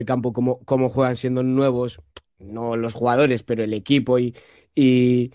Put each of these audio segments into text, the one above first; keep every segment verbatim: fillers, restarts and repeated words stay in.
el campo, cómo, cómo juegan siendo nuevos, no los jugadores, pero el equipo y, y,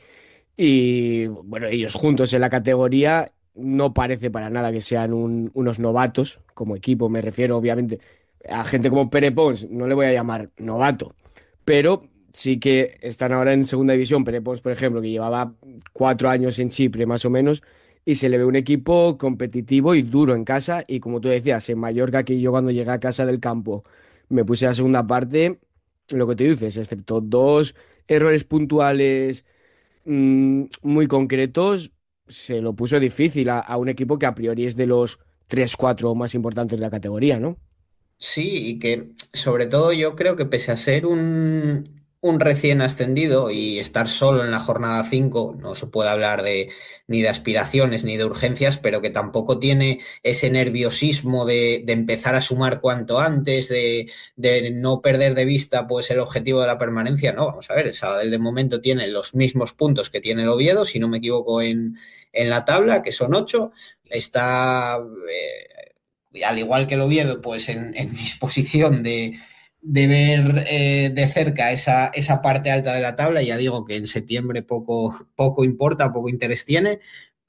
y, bueno, ellos juntos en la categoría, no parece para nada que sean un- unos novatos como equipo. Me refiero, obviamente, a gente como Pere Pons, no le voy a llamar novato, pero sí que están ahora en segunda división. Pere Pons, por ejemplo, que llevaba cuatro años en Chipre más o menos, y se le ve un equipo competitivo y duro en casa. Y como tú decías, en Mallorca, que yo cuando llegué a casa del campo me puse la segunda parte, lo que tú dices, excepto dos errores puntuales mm, muy concretos, se lo puso difícil a, a un equipo que a priori es de los tres cuatro más importantes de la categoría, ¿no? Sí, y que sobre todo yo creo que pese a ser un, un recién ascendido y estar solo en la jornada cinco no se puede hablar de ni de aspiraciones ni de urgencias, pero que tampoco tiene ese nerviosismo de, de empezar a sumar cuanto antes, de, de no perder de vista pues el objetivo de la permanencia. No, vamos a ver, el Sabadell de momento tiene los mismos puntos que tiene el Oviedo, si no me equivoco, en, en la tabla, que son ocho. Está eh, al igual que el Oviedo, pues en, en disposición de, de ver eh, de cerca esa, esa parte alta de la tabla. Ya digo que en septiembre poco, poco importa, poco interés tiene,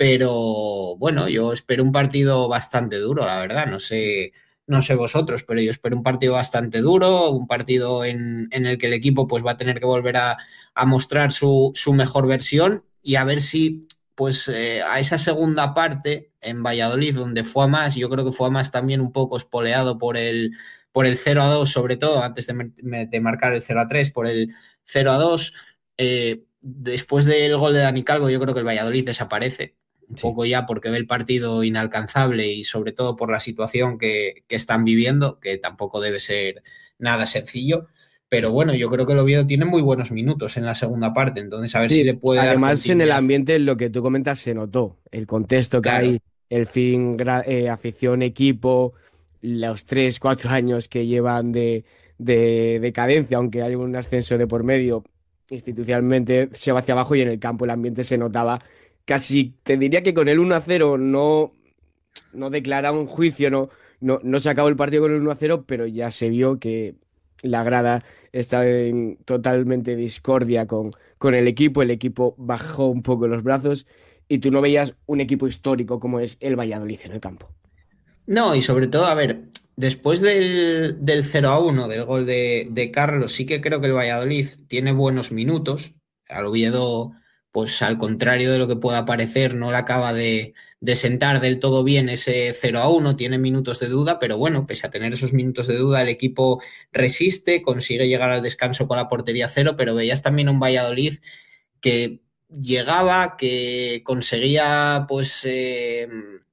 pero bueno, yo espero un partido bastante duro, la verdad. No sé, no sé vosotros, pero yo espero un partido bastante duro, un partido en, en el que el equipo pues va a tener que volver a, a mostrar su, su mejor versión y a ver si pues eh, a esa segunda parte en Valladolid, donde fue a más, yo creo que fue a más también un poco espoleado por el, por el cero a dos, sobre todo antes de, de marcar el cero a tres, por el cero a dos. Eh, después del gol de Dani Calvo, yo creo que el Valladolid desaparece un Sí. poco ya porque ve el partido inalcanzable y sobre todo por la situación que, que están viviendo, que tampoco debe ser nada sencillo. Pero bueno, yo creo que el Oviedo tiene muy buenos minutos en la segunda parte, entonces a ver si le Sí, puede dar además en el continuidad. ambiente lo que tú comentas se notó, el contexto que Claro, hay, el fin, gra- eh, afición, equipo, los tres, cuatro años que llevan de, de decadencia, aunque hay un ascenso de por medio, institucionalmente se va hacia abajo y en el campo el ambiente se notaba. Casi te diría que con el uno a cero no, no declara un juicio, no, no, no se acabó el partido con el uno a cero, pero ya se vio que la grada estaba en totalmente discordia con, con el equipo, el equipo bajó un poco los brazos y tú no veías un equipo histórico como es el Valladolid en el campo. no, y sobre todo, a ver, después del, del cero a uno del gol de, de Carlos, sí que creo que el Valladolid tiene buenos minutos. Al Oviedo, pues al contrario de lo que pueda parecer, no le acaba de, de sentar del todo bien ese cero a uno, tiene minutos de duda, pero bueno, pese a tener esos minutos de duda, el equipo resiste, consigue llegar al descanso con la portería cero, pero veías también un Valladolid que llegaba, que conseguía, pues... eh,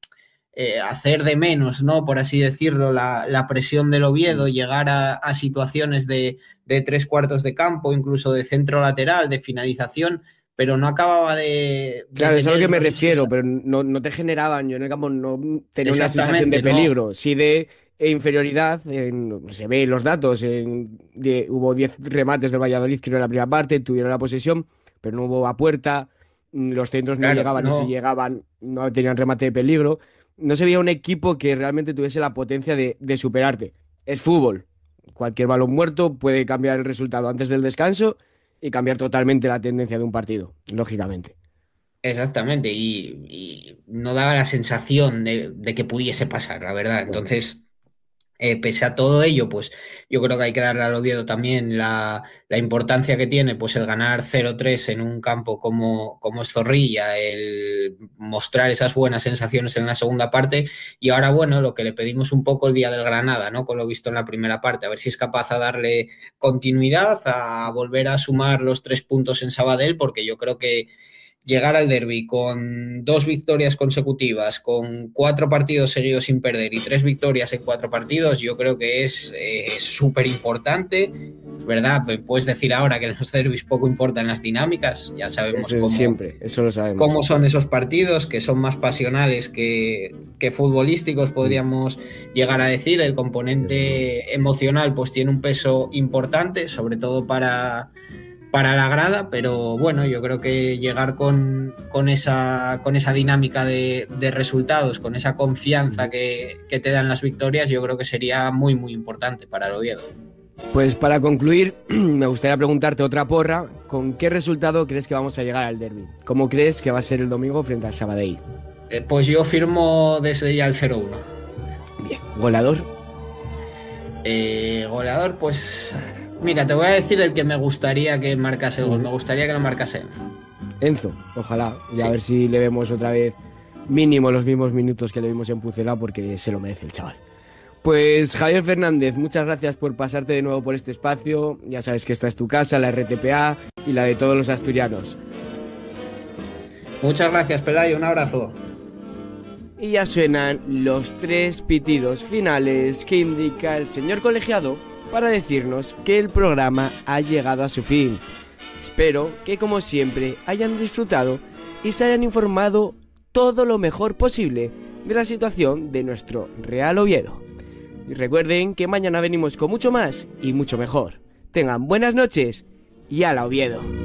eh, hacer de menos, ¿no? Por así decirlo, la, la presión del Oviedo, Mm. llegar a, a situaciones de, de, tres cuartos de campo, incluso de centro lateral, de finalización, pero no acababa de, de Claro, es a lo que tener, me no sé si es refiero, pero no, no te generaban, yo en el campo no tenía una sensación de exactamente, ¿no? peligro, sí de inferioridad, en- se ve en los datos, en- de- hubo diez remates del Valladolid que no en la primera parte, tuvieron la posesión, pero no hubo a puerta, mm, los centros no Claro, llegaban y si no, llegaban no tenían remate de peligro, no se veía un equipo que realmente tuviese la potencia de, de superarte. Es fútbol, cualquier balón muerto puede cambiar el resultado antes del descanso y cambiar totalmente la tendencia de un partido, lógicamente. exactamente, y, y no daba la sensación de, de que pudiese pasar, la verdad. No. Entonces, Eh, pese a todo ello, pues yo creo que hay que darle al Oviedo también la, la importancia que tiene pues el ganar cero tres en un campo como, como es Zorrilla, el mostrar esas buenas sensaciones en la segunda parte y ahora bueno, lo que le pedimos un poco el día del Granada, ¿no? Con lo visto en la primera parte, a ver si es capaz de darle continuidad, a volver a sumar los tres puntos en Sabadell, porque yo creo que llegar al derby con dos victorias consecutivas, con cuatro partidos seguidos sin perder y tres victorias en cuatro partidos, yo creo que es eh, súper importante. Es verdad, puedes decir ahora que en los derbis poco importan las dinámicas, ya sabemos Eso es cómo, siempre, eso lo sabemos. cómo son esos partidos, que son más pasionales que, que futbolísticos, Mm, podríamos llegar a decir. El desde luego. componente emocional pues tiene un peso importante, sobre todo para para la grada, pero bueno, yo creo que llegar con, con, esa, con esa dinámica de, de resultados, con esa confianza Ujú. que, que, te dan las victorias, yo creo que sería muy, muy importante para el Oviedo. Pues para concluir, me gustaría preguntarte otra porra. ¿Con qué resultado crees que vamos a llegar al derbi? ¿Cómo crees que va a ser el domingo frente al Sabadell? Eh, pues yo firmo desde ya el cero uno. Bien, goleador. Eh, goleador, pues... Mira, te voy a decir el que me gustaría que marcase el gol. Me gustaría que lo marcase Enzo. Enzo, ojalá. Y a Sí. ver si le vemos otra vez mínimo los mismos minutos que le vimos en Pucela, porque se lo merece el chaval. Pues Javier Fernández, muchas gracias por pasarte de nuevo por este espacio. Ya sabes que esta es tu casa, la R T P A y la de todos los asturianos. Muchas gracias, Pelayo. Un abrazo. Y ya suenan los tres pitidos finales que indica el señor colegiado para decirnos que el programa ha llegado a su fin. Espero que, como siempre, hayan disfrutado y se hayan informado todo lo mejor posible de la situación de nuestro Real Oviedo. Y recuerden que mañana venimos con mucho más y mucho mejor. Tengan buenas noches y ¡ala Oviedo!